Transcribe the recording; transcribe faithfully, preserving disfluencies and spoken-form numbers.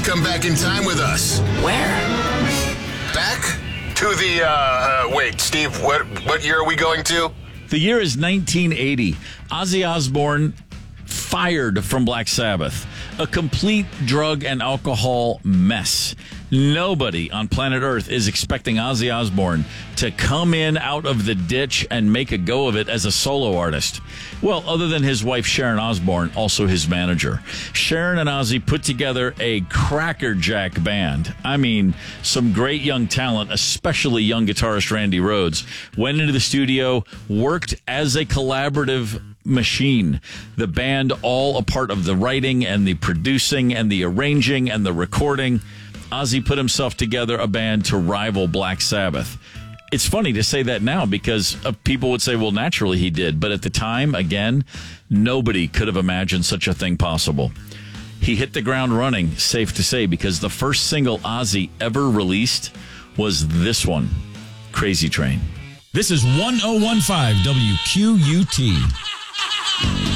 come back in time with us. Where? Back to the, uh, uh, wait, Steve, what, what year are we going to? The year is nineteen eighty. Ozzy Osbourne fired from Black Sabbath. A complete drug and alcohol mess. Nobody on planet Earth is expecting Ozzy Osbourne to come in out of the ditch and make a go of it as a solo artist. Well, other than his wife, Sharon Osbourne, also his manager. Sharon and Ozzy put together a crackerjack band. I mean, some great young talent, especially young guitarist Randy Rhoads, went into the studio, worked as a collaborative machine. The band all a part of the writing and the producing and the arranging and the recording. Ozzy put himself together a band to rival Black Sabbath. It's funny to say that now because uh, people would say, well, naturally he did. But at the time, again, nobody could have imagined such a thing possible. He hit the ground running, safe to say, because the first single Ozzy ever released was this one, Crazy Train. This is one oh one point five W Q U T.